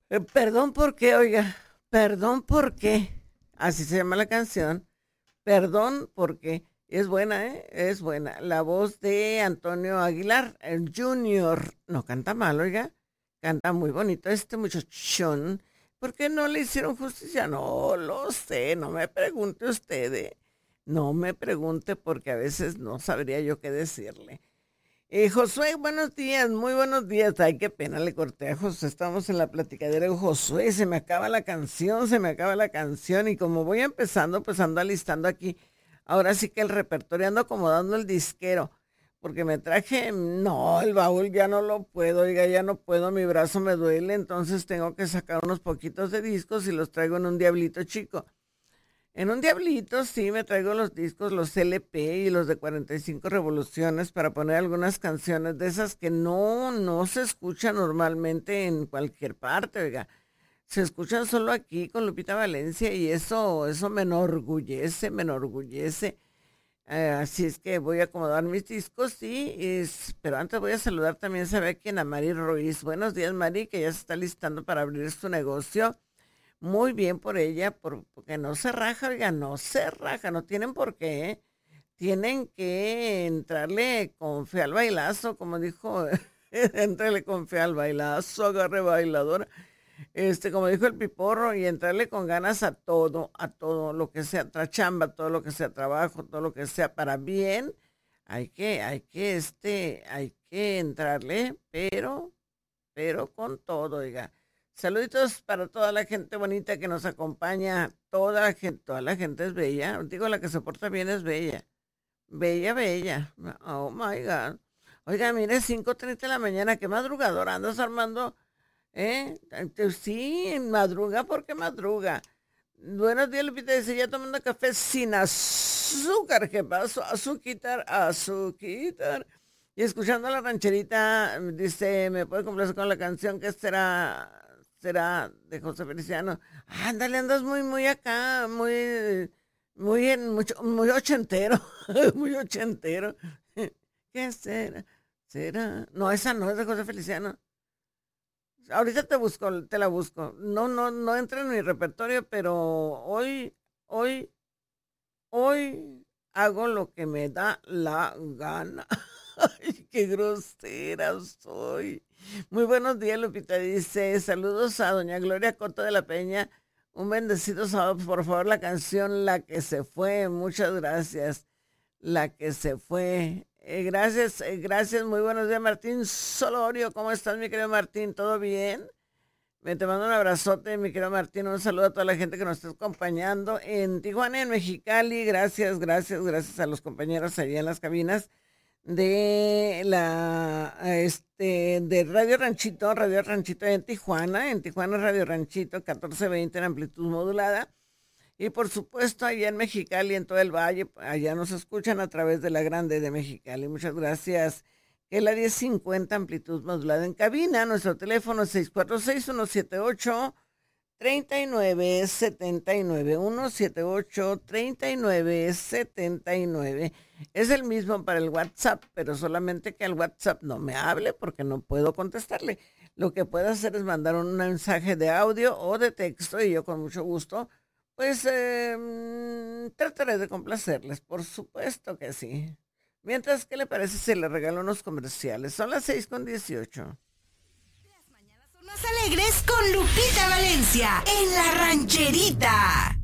Perdón por qué, oiga, perdón por qué. Así se llama la canción. Perdón porque es buena, ¿eh? Es buena. La voz de Antonio Aguilar, el Junior. No canta mal, oiga. Canta muy bonito este muchachón. ¿Por qué no le hicieron justicia? No lo sé, no me pregunte usted, ¿eh? No me pregunte porque a veces no sabría yo qué decirle. Josué, buenos días, muy buenos días. Ay, qué pena le corté a Josué. Estamos en la platicadera de Josué. Se me acaba la canción, se me acaba la canción. Y como voy empezando, pues ando alistando aquí. Ahora sí que el repertorio ando acomodando el disquero. Porque me traje, no, el baúl ya no lo puedo, oiga, ya no puedo, mi brazo me duele. Entonces tengo que sacar unos poquitos de discos y los traigo en un diablito chico. En un diablito sí me traigo los discos, los LP y los de 45 revoluciones para poner algunas canciones de esas que no se escuchan normalmente en cualquier parte, oiga. Se escuchan solo aquí con Lupita Valencia y eso me enorgullece, me enorgullece. Así es que voy a acomodar mis discos, sí, pero antes voy a saludar también, ¿sabe quién? A Mari Ruiz. Buenos días, Mari, que ya se está listando para abrir su negocio. Muy bien por ella, porque no se raja, oiga, no se raja, no tienen por qué, ¿eh? Tienen que entrarle con fe al bailazo, como dijo, entrarle con fe al bailazo, agarre bailadora, como dijo el Piporro, y entrarle con ganas a todo lo que sea chamba, todo lo que sea trabajo, todo lo que sea para bien, hay que entrarle, pero con todo, oiga. Saluditos para toda la gente bonita que nos acompaña. Toda la gente es bella. Digo, la que se porta bien es bella. Bella, bella. Oh my God. Oiga, mire, 5:30 de la mañana, qué madrugador andas, Armando. Sí, madruga porque madruga. Buenos días, Lupita. Dice, ya tomando café sin azúcar. ¿Qué pasó? Azúcar, azúcar. Y escuchando la rancherita, dice, me puede complacer con la canción que será de José Feliciano. Ándale, andas muy acá, muy ochentero, muy ochentero. ¿Qué será? ¿Será? No, esa no es de José Feliciano. Ahorita te la busco. No entra en mi repertorio, pero hoy, hoy hago lo que me da la gana. Ay, qué grosera soy. Muy buenos días, Lupita. Dice, saludos a doña Gloria Cota de la Peña. Un bendecido sábado, por favor, la canción La que se fue. Muchas gracias. La que se fue. Gracias. Muy buenos días, Martín Solorio. ¿Cómo estás, mi querido Martín? ¿Todo bien? Te mando un abrazote, mi querido Martín. Un saludo a toda la gente que nos está acompañando en Tijuana y en Mexicali. Gracias a los compañeros allí en las cabinas de Radio Ranchito en Tijuana Radio Ranchito 1420 en amplitud modulada, y por supuesto allá en Mexicali, en todo el valle, allá nos escuchan a través de la Grande de Mexicali. Muchas gracias. Que la 1050 amplitud modulada en cabina, nuestro teléfono es 646-178-3979, 178-3979. Es el mismo para el WhatsApp, pero solamente que al WhatsApp no me hable porque no puedo contestarle. Lo que puedo hacer es mandar un mensaje de audio o de texto y yo con mucho gusto, pues trataré de complacerles, por supuesto que sí. Mientras, ¿qué le parece si le regalo unos comerciales? Son las 6:18. Las mañanas son más alegres con Lupita Valencia en La Rancherita.